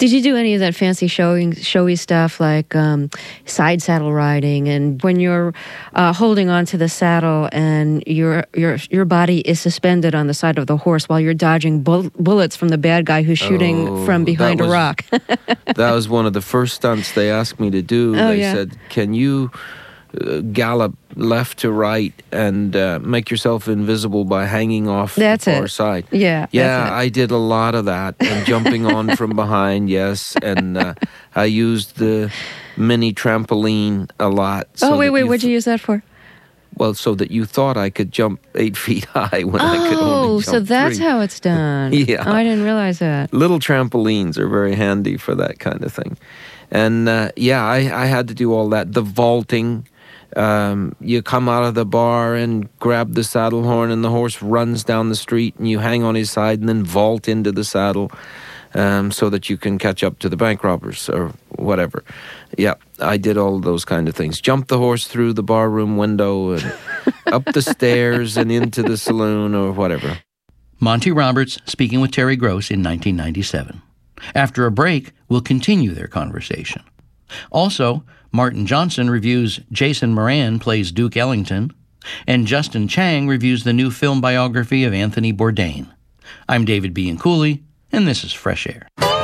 Did you do any of that fancy showy stuff like side saddle riding, and when you're holding onto the saddle and your body is suspended on the side of the horse while you're dodging bullets from the bad guy who's shooting from behind a rock? That was one of the first stunts they asked me to do. They said, "Can you gallop left to right and make yourself invisible by hanging off the far side?" Yeah. I did a lot of that, and jumping on from behind, yes. And I used the mini trampoline a lot. What'd you use that for? Well, so that you thought I could jump 8 feet high when I could only jump so that's 3. how it's done. Yeah. Oh, I didn't realize that. Little trampolines are very handy for that kind of thing. And I had to do all that. The vaulting. You come out of the bar and grab the saddle horn, and the horse runs down the street, and you hang on his side and then vault into the saddle so that you can catch up to the bank robbers or whatever. Yeah, I did all of those kind of things. Jump the horse through the barroom window and up the stairs and into the saloon or whatever. Monty Roberts speaking with Terry Gross in 1997. After a break, we'll continue their conversation. Also, Martin Johnson reviews Jason Moran plays Duke Ellington, and Justin Chang reviews the new film biography of Anthony Bourdain. I'm David Bianculli, and this is Fresh Air.